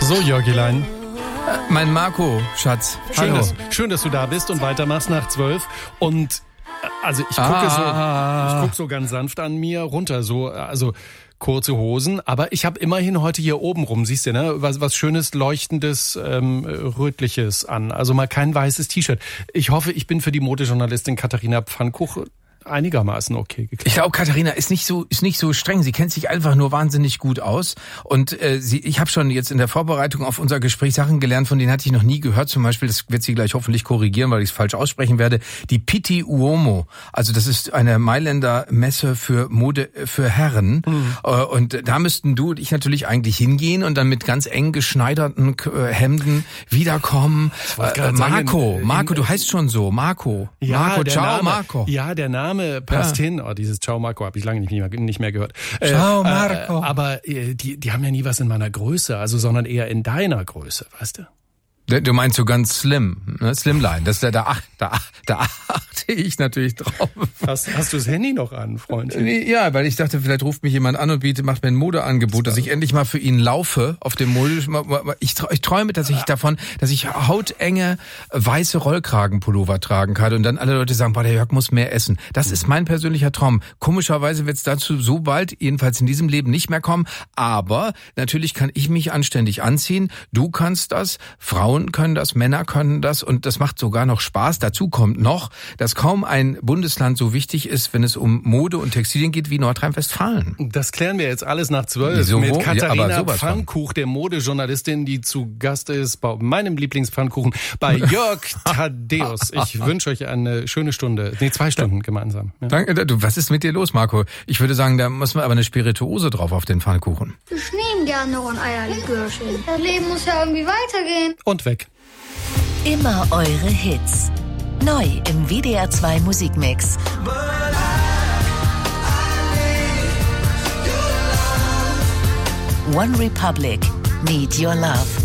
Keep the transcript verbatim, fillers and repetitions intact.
So, Jörgilein. Äh, mein Marco, Schatz. Schön Hallo. dass, schön, dass du da bist und weitermachst nach zwölf. Und äh, also ich gucke Ah. so, ich guck so ganz sanft an mir runter, so also kurze Hosen. Aber ich habe immerhin heute hier oben rum, siehst du, ne, was, was Schönes, Leuchtendes, ähm, Rötliches an. Also mal kein weißes T-Shirt. Ich hoffe, ich bin für die Modejournalistin Katharina Pfannkuch einigermaßen okay geklappt. Ich glaube, Katharina ist nicht so ist nicht so streng. Sie kennt sich einfach nur wahnsinnig gut aus. Und äh, sie, ich habe schon jetzt in der Vorbereitung auf unser Gespräch Sachen gelernt, von denen hatte ich noch nie gehört. Zum Beispiel, das wird sie gleich hoffentlich korrigieren, weil ich es falsch aussprechen werde. Die Pitti Uomo. Also das ist eine Mailänder Messe für Mode für Herren. Mhm. Und da müssten du und ich natürlich eigentlich hingehen und dann mit ganz eng geschneiderten Hemden wiederkommen. Äh, Marco, sagen, Marco, du heißt schon so, Marco. Ja, Marco, ciao, Name, Marco. Ja, der Name passt Ja. hin. Oh, dieses Ciao Marco habe ich lange nicht mehr, nicht mehr gehört. Ciao äh, Marco. Äh, aber äh, die, die haben ja nie was in meiner Größe, also sondern eher in deiner Größe, weißt du? Du meinst so ganz slim, ne? Slimline. Das, da, da, da, da achte ich natürlich drauf. Hast, hast du das Handy noch an, Freundchen? Ja, weil ich dachte, vielleicht ruft mich jemand an und bietet, macht mir ein Modeangebot, dass ich endlich mal für ihn laufe auf dem Mode. Ich, ich träume tatsächlich davon, dass ich hautenge weiße Rollkragenpullover tragen kann und dann alle Leute sagen, boah, der Jörg muss mehr essen. Das ist mein persönlicher Traum. Komischerweise wird es dazu so bald, jedenfalls in diesem Leben, nicht mehr kommen. Aber natürlich kann ich mich anständig anziehen. Du kannst das, Frauen können das, Männer können das und das macht sogar noch Spaß. Dazu kommt noch, dass kaum ein Bundesland so wichtig ist, wenn es um Mode und Textilien geht, wie Nordrhein-Westfalen. Das klären wir jetzt alles nach zwölf Wieso? mit Ja, Katharina aber Pfannkuch, der Modejournalistin, die zu Gast ist bei meinem Lieblingspfannkuchen, bei Jörg Thaddeus. Ich wünsche euch eine schöne Stunde, nee, zwei Stunden gemeinsam. Ja. Danke. Du, was ist mit dir los, Marco? Ich würde sagen, da muss man aber eine Spirituose drauf auf den Pfannkuchen. Ich nehme gern noch ein Eierlikörchen. Das Leben muss ja irgendwie weitergehen. Und weg. Immer eure Hits. Neu im W D R zwei Musikmix. One Republic, Need Your Love.